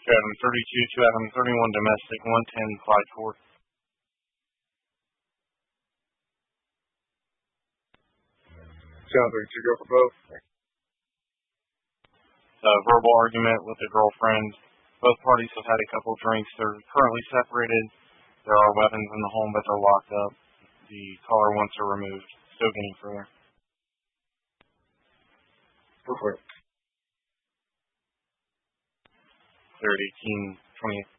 Adam 32 to Adam 31 domestic 110 Clyde Court. Sounds like to go for both. Verbal argument with a girlfriend. Both parties have had a couple drinks. They're currently separated. There are weapons in the home, but they're locked up. The caller wants her removed. Still getting further. Go for it. Cleared 18, 20.